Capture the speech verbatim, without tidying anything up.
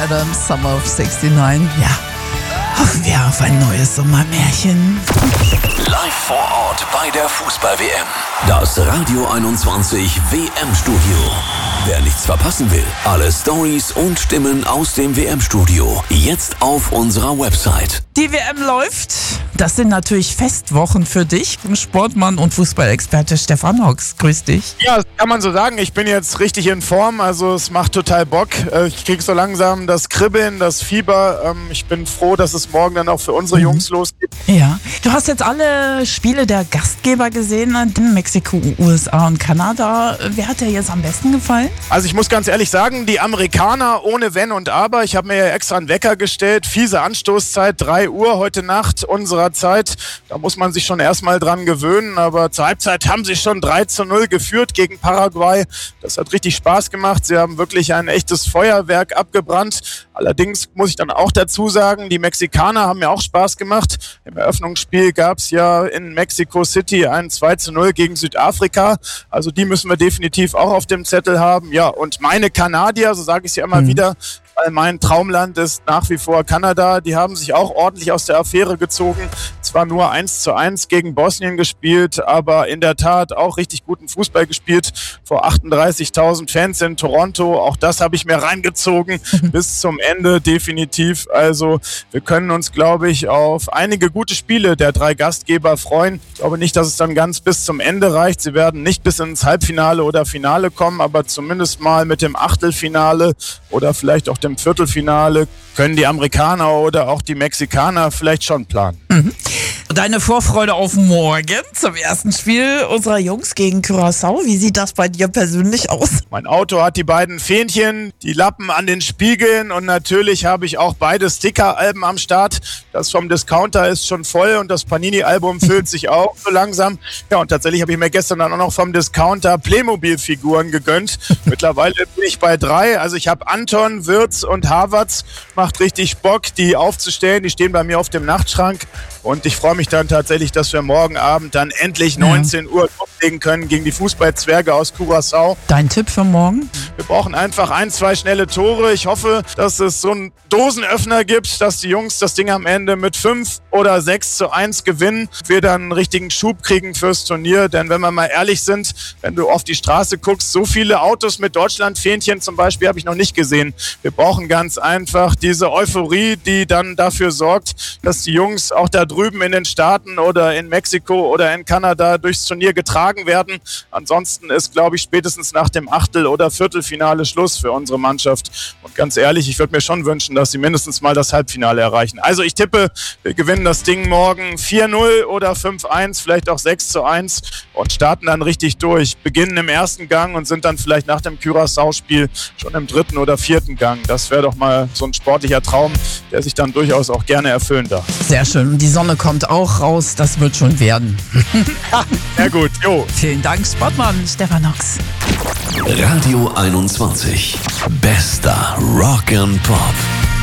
Adams, Summer of neunundsechzig. Ja, hoffen wir auf ein neues Sommermärchen. Live vor Ort bei der Fußball-W M. Das Radio einundzwanzig W M-Studio. Wer nichts verpassen will, alle Stories und Stimmen aus dem W M-Studio jetzt auf unserer Website. Die W M läuft. Das sind natürlich Festwochen für dich, Sportmann und Fußballexperte Stefan Hooks. Grüß dich. Ja, das kann man so sagen. Ich bin jetzt richtig in Form, also es macht total Bock. Ich krieg so langsam das Kribbeln, das Fieber. Ich bin froh, dass es morgen dann auch für unsere mhm. Jungs losgeht. Ja, du hast jetzt alle Spiele der Gastgeber gesehen, in Mexiko, U S A und Kanada. Wer hat dir jetzt am besten gefallen? Also ich muss ganz ehrlich sagen, die Amerikaner ohne Wenn und Aber. Ich habe mir ja extra einen Wecker gestellt. Fiese Anstoßzeit, drei Uhr heute Nacht unserer Zeit. Da muss man sich schon erstmal dran gewöhnen. Aber zur Halbzeit haben sie schon drei zu null geführt gegen Paraguay. Das hat richtig Spaß gemacht. Sie haben wirklich ein echtes Feuerwerk abgebrannt. Allerdings muss ich dann auch dazu sagen, die Mexikaner haben mir auch Spaß gemacht. Im Eröffnungsspiel gab es ja in Mexico City ein zwei zu null gegen Südafrika. Also die müssen wir definitiv auch auf dem Zettel haben. Ja, und meine Kanadier, so sage ich es ja immer mhm. wieder, weil mein Traumland ist nach wie vor Kanada. Die haben sich auch ordentlich aus der Affäre gezogen. Zwar nur eins zu eins gegen Bosnien gespielt, aber in der Tat auch richtig guten Fußball gespielt. Vor achtunddreißigtausend Fans in Toronto. Auch das habe ich mir reingezogen bis zum Ende definitiv. Also wir können uns, glaube ich, auf einige gute Spiele der drei Gastgeber freuen. Ich glaube nicht, dass es dann ganz bis zum Ende reicht. Sie werden nicht bis ins Halbfinale oder Finale kommen, aber zumindest mal mit dem Achtelfinale oder vielleicht auch dem Viertelfinale können die Amerikaner oder auch die Mexikaner vielleicht schon planen. Mhm. Deine Vorfreude auf morgen zum ersten Spiel unserer Jungs gegen Curaçao. Wie sieht das bei dir persönlich aus? Mein Auto hat die beiden Fähnchen, die Lappen an den Spiegeln und natürlich habe ich auch beide Sticker-Alben am Start. Das vom Discounter ist schon voll und das Panini-Album füllt sich auch so langsam. Ja, und tatsächlich habe ich mir gestern dann auch noch vom Discounter Playmobil-Figuren gegönnt. Mittlerweile bin ich bei drei. Also ich habe Anton, Wirtz und Havertz. Macht richtig Bock, die aufzustellen. Die stehen bei mir auf dem Nachtschrank. Und ich freue mich dann tatsächlich, dass wir morgen Abend dann endlich neunzehn Uhr loslegen können gegen die Fußballzwerge aus Curaçao. Dein Tipp für morgen? Wir brauchen einfach ein, zwei schnelle Tore. Ich hoffe, dass es so einen Dosenöffner gibt, dass die Jungs das Ding am Ende mit fünf oder sechs zu eins gewinnen. Wir dann einen richtigen Schub kriegen fürs Turnier. Denn wenn wir mal ehrlich sind, wenn du auf die Straße guckst, so viele Autos mit Deutschland-Fähnchen zum Beispiel habe ich noch nicht gesehen. Wir brauchen ganz einfach diese Euphorie, die dann dafür sorgt, dass die Jungs auch da drüben in den Staaten oder in Mexiko oder in Kanada durchs Turnier getragen werden. Ansonsten ist, glaube ich, spätestens nach dem Achtel- oder Viertelfinale Schluss für unsere Mannschaft. Und ganz ehrlich, ich würde mir schon wünschen, dass sie mindestens mal das Halbfinale erreichen. Also ich tippe, wir gewinnen das Ding morgen vier null oder fünf eins, vielleicht auch sechs zu eins und starten dann richtig durch. Beginnen im ersten Gang und sind dann vielleicht nach dem Curaçao-Spiel schon im dritten oder vierten Gang. Das wäre doch mal so ein sportlicher Traum, der sich dann durchaus auch gerne erfüllen darf. Sehr schön. Und die Sonne kommt auch raus. Das wird schon werden. Sehr gut. Jo. Vielen Dank, Sportmann Stefan Hooks. Radio einundzwanzig. Bester Rock and Pop.